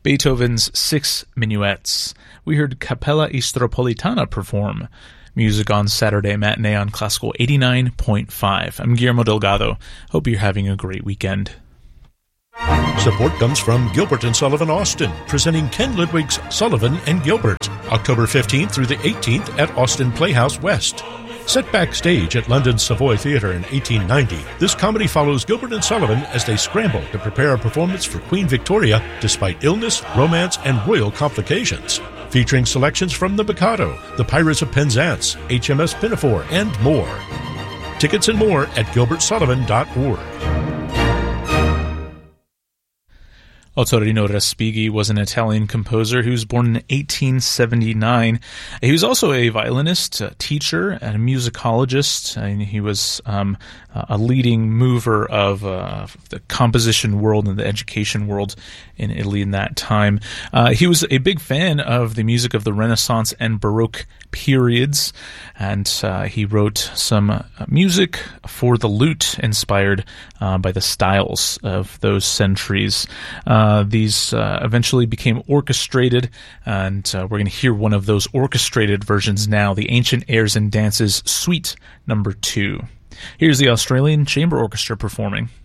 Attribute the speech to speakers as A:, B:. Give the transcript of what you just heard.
A: Beethoven's Six Minuets. We heard Capella Istropolitana perform. Music on Saturday Matinee on Classical 89.5. I'm Guillermo Delgado. Hope you're having a great weekend.
B: Support comes from Gilbert & Sullivan Austin, presenting Ken Ludwig's Sullivan & Gilbert, October 15th through the 18th at Austin Playhouse West. Set backstage at London's Savoy Theatre in 1890, this comedy follows Gilbert & Sullivan as they scramble to prepare a performance for Queen Victoria despite illness, romance, and royal complications. Featuring selections from The Mikado, The Pirates of Penzance, HMS Pinafore, and more. Tickets and more at gilbertsullivan.org.
A: Ottorino Respighi was an Italian composer who was born in 1879. He was also a violinist, a teacher, and a musicologist. And he was a leading mover of the composition world and the education world in Italy in that time. He was a big fan of the music of the Renaissance and Baroque periods, and he wrote some music for the lute inspired by the styles of those centuries. These eventually became orchestrated, and we're going to hear one of those orchestrated versions now, the Ancient Airs and Dances Suite No. 2. Here's the Australian Chamber Orchestra performing.